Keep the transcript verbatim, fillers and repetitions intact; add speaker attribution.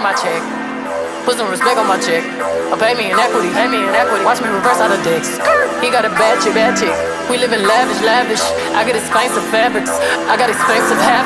Speaker 1: in my check. Put some respect on my check. Or pay me in equity, pay me in equity. Watch me reverse out of dicks. He got a bad chick, bad chick. We live in lavish, lavish. I got expensive fabrics. I got expensive habits.